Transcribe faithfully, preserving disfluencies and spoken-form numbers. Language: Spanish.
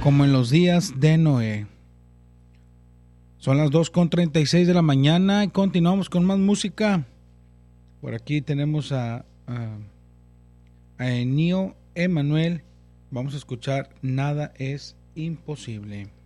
como en los días de Noé. Son las dos con treinta y seis de la mañana y continuamos con más música. Por aquí tenemos a, a, a Ennio Emanuel. Vamos a escuchar Nada es imposible.